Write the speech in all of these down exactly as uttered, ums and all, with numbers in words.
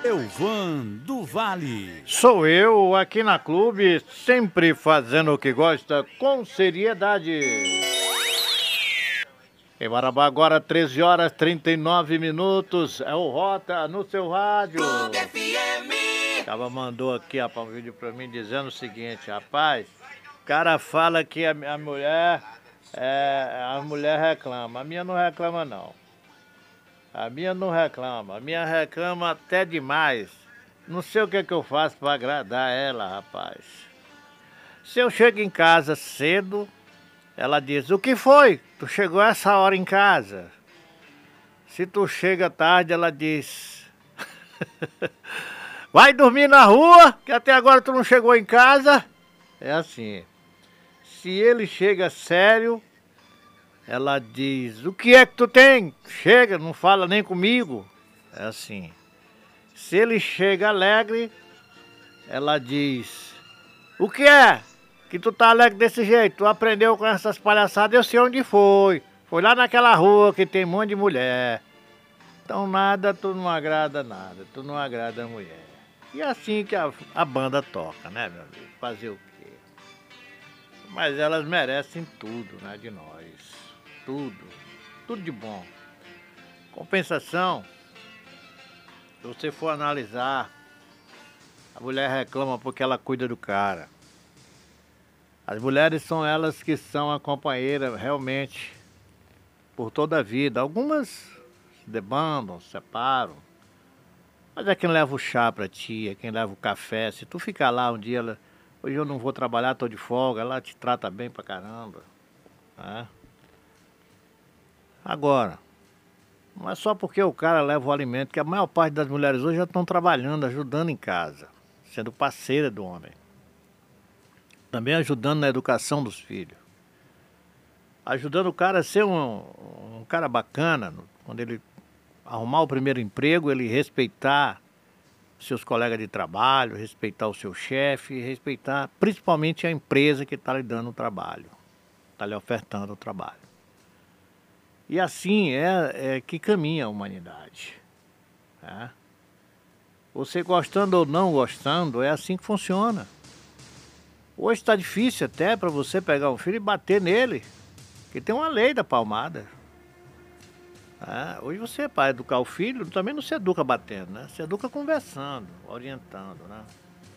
Elvan do Vale. Sou eu aqui na Clube, sempre fazendo o que gosta com seriedade. Em Marabá agora treze horas e trinta e nove minutos, é o Rota no seu rádio. Clube F M. Tava mandou aqui ó, um vídeo pra mim dizendo o seguinte, rapaz, o cara fala que a, a mulher, é, a mulher reclama, a minha não reclama não. A minha não reclama, a minha reclama até demais. Não sei o que é que eu faço para agradar ela, rapaz. Se eu chego em casa cedo, ela diz, o que foi? Tu chegou essa hora em casa? Se tu chega tarde, ela diz, vai dormir na rua, que até agora tu não chegou em casa. É assim. Se ele chega sério, ela diz, o que é que tu tem? Chega, não fala nem comigo. É assim. Se ele chega alegre, ela diz, o que é? Que tu tá alegre desse jeito? Tu aprendeu com essas palhaçadas, eu sei onde foi. Foi lá naquela rua que tem um monte de mulher. Então nada, tu não agrada nada, tu não agrada a mulher. E é assim que a, a banda toca, né, meu amigo? Fazer o quê? Mas elas merecem tudo, né, de nós. Tudo, tudo de bom. Compensação, se você for analisar, a mulher reclama porque ela cuida do cara. As mulheres são elas que são a companheira realmente por toda a vida. Algumas se debandam, se separam. Mas é quem leva o chá pra ti, é quem leva o café. Se tu ficar lá um dia, ela, hoje eu não vou trabalhar, tô de folga, ela te trata bem pra caramba, né? Agora, não é só porque o cara leva o alimento, que a maior parte das mulheres hoje já estão trabalhando, ajudando em casa, sendo parceira do homem. Também ajudando na educação dos filhos. Ajudando o cara a ser um, um cara bacana, quando ele arrumar o primeiro emprego, ele respeitar seus colegas de trabalho, respeitar o seu chefe, respeitar principalmente a empresa que está lhe dando o trabalho, está lhe ofertando o trabalho. E assim é, é que caminha a humanidade. Né? Você gostando ou não gostando, é assim que funciona. Hoje está difícil até para você pegar um filho e bater nele, porque tem uma lei da palmada. É, hoje você, para educar o filho, também não se educa batendo, né? Se educa conversando, orientando, né?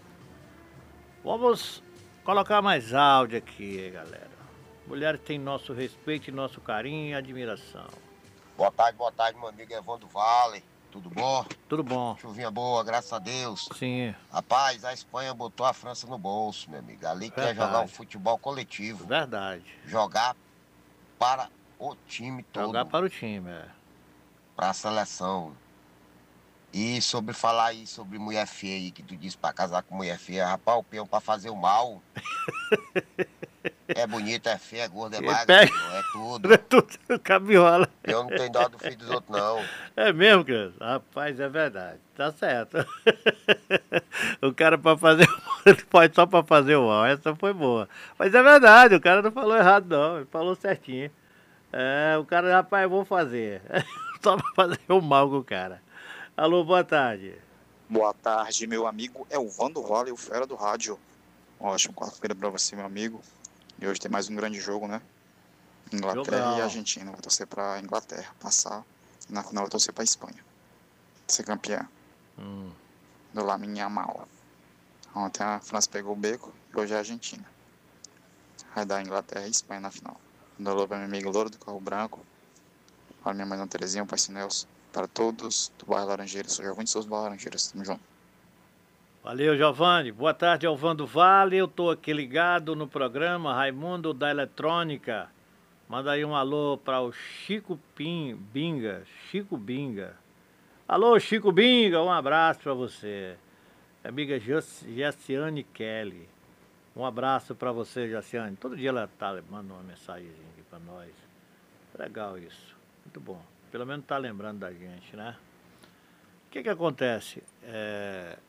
Vamos colocar mais áudio aqui, galera. Mulheres têm nosso respeito, nosso carinho e admiração. Boa tarde, boa tarde, meu amigo Evandro Vale. Tudo bom? Tudo bom. Chuvinha boa, graças a Deus. Sim. Rapaz, a Espanha botou a França no bolso, meu amigo. Ali quer jogar um futebol coletivo. Verdade. Jogar para o time todo. Jogar para o time, é. Para a seleção. E sobre falar aí sobre mulher feia aí, que tu disse pra casar com mulher feia, rapaz, o peão pra fazer o mal. É bonito, é feio, é gordo, é magro, pega... é tudo. É tudo cabiola. Eu não tenho dó do filho dos outros, não. É mesmo, cara? Rapaz, é verdade. Tá certo. O cara pra fazer o mal, ele pode só pra fazer o mal. Essa foi boa. Mas é verdade, o cara não falou errado, não. Ele falou certinho. É, o cara, rapaz, eu vou fazer. Só pra fazer o mal com o cara. Alô, boa tarde. Boa tarde, meu amigo Elvan do Vale, o fera do rádio. Ótimo, quarta-feira pra você, meu amigo. E hoje tem mais um grande jogo, né? Inglaterra Jogão. E Argentina. Vou torcer pra Inglaterra passar. E na final vou torcer pra Espanha. Ser campeã. Hum. Do Lamine Yamal. Ontem a França pegou o beco e hoje é a Argentina. Vai dar Inglaterra e Espanha na final. Do alô pra meu amigo Louro do Carro Branco. Para minha mãe Dona Terezinha, o pai Nelson. Para todos do bairro Laranjeiras. Sou Giovanni de Souza do bairro Laranjeiras. Tamo junto. Valeu, Giovanni. Boa tarde, Elvan do Vale. Eu tô aqui ligado no programa Raimundo da Eletrônica. Manda aí um alô para o Chico Pim, Binga. Chico Binga. Alô, Chico Binga, um abraço para você. Amiga Jaciane Kelly. Um abraço para você, Jaciane. Todo dia ela tá mandando uma mensagem aqui para nós. Legal isso. Muito bom. Pelo menos tá lembrando da gente, né? O que que acontece? É...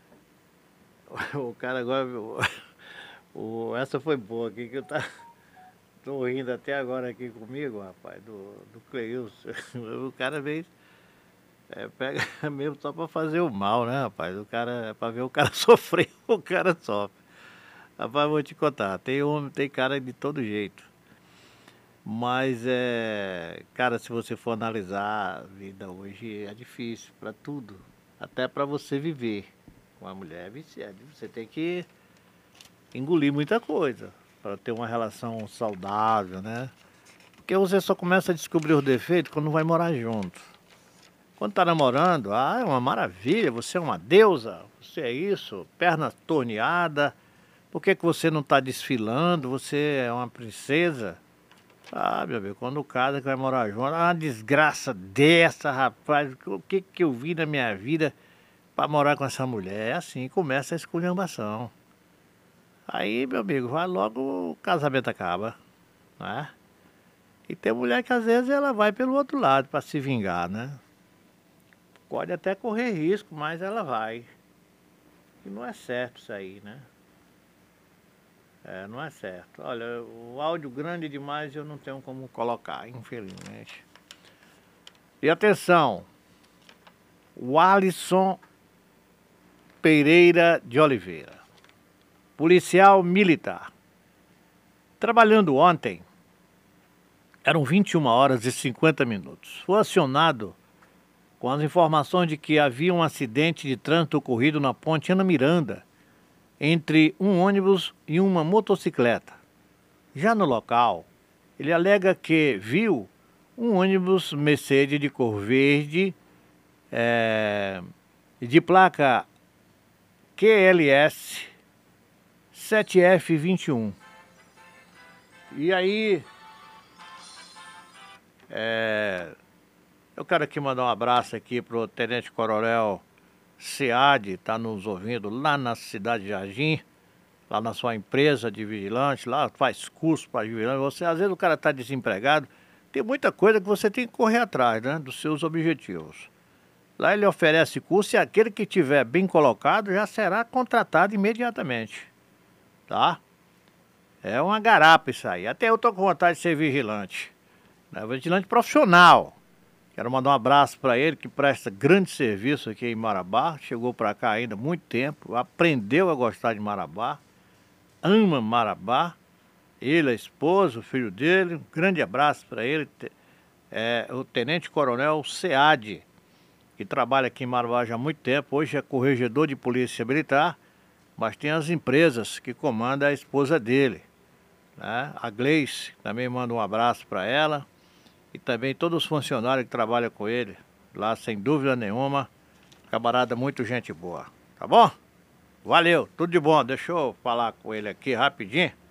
O cara agora... O... O... Essa foi boa aqui, que eu tá... tô rindo até agora aqui comigo, rapaz, do, do Cleilson. O cara veio... É, pega mesmo só pra fazer o mal, né, rapaz? O cara, é pra ver o cara sofrer, o cara sofre. Rapaz, vou te contar, tem homem, tem cara de todo jeito. Mas é, cara, se você for analisar a vida hoje é difícil pra tudo, até pra você viver com a mulher, é viciado. Você tem que engolir muita coisa para ter uma relação saudável, né? Porque você só começa a descobrir os defeitos quando vai morar junto. Quando tá namorando, ah, é uma maravilha, você é uma deusa, você é isso, perna torneada, por que que você não tá desfilando, você é uma princesa? Ah, meu amigo, quando casa que vai morar junto, ah, uma desgraça dessa, rapaz, o que que eu vi na minha vida para morar com essa mulher? É assim, começa a esculhambação. Aí, meu amigo, vai logo o casamento acaba, né? E tem mulher que às vezes ela vai pelo outro lado para se vingar, né? Pode até correr risco, mas ela vai. E não é certo isso aí, né? É, não é certo. Olha, o áudio grande demais eu não tenho como colocar, infelizmente. E atenção, o Alisson Pereira de Oliveira, policial militar. Trabalhando ontem, eram vinte e uma horas e cinquenta minutos. Foi acionado com as informações de que havia um acidente de trânsito ocorrido na Ponte Ana Miranda, entre um ônibus e uma motocicleta. Já no local, ele alega que viu um ônibus Mercedes de cor verde, é, de placa Q L S sete F vinte e um. E aí, é, eu quero aqui mandar um abraço aqui pro Tenente Coronel SEAD, está nos ouvindo lá na cidade de Jardim, lá na sua empresa de vigilante, lá faz curso para vigilante. Você, às vezes o cara está desempregado, tem muita coisa que você tem que correr atrás, né, dos seus objetivos. Lá ele oferece curso e aquele que tiver bem colocado já será contratado imediatamente, tá? É uma garapa isso aí. Até eu tô com vontade de ser vigilante, né? Vigilante profissional. Quero mandar um abraço para ele que presta grande serviço aqui em Marabá. Chegou para cá ainda há muito tempo, aprendeu a gostar de Marabá, ama Marabá. Ele, a esposa, o filho dele. Um grande abraço para ele. É o Tenente Coronel SEAD, que trabalha aqui em Marabá já há muito tempo. Hoje é corregedor de polícia militar, mas tem as empresas que comanda a esposa dele, né? A Gleice, também manda um abraço para ela. E também todos os funcionários que trabalham com ele, lá sem dúvida nenhuma, camarada muito gente boa, tá bom? Valeu, tudo de bom, deixa eu falar com ele aqui rapidinho.